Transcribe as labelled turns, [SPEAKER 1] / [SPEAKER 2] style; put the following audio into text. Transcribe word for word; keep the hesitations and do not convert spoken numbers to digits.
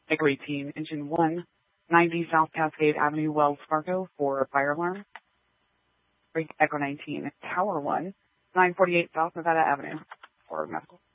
[SPEAKER 1] Echo eighteen, engine one, ninety South Cascade Avenue, Wells Fargo for fire alarm. Echo nineteen, Tower one, nine forty-eight South Nevada Avenue for medical.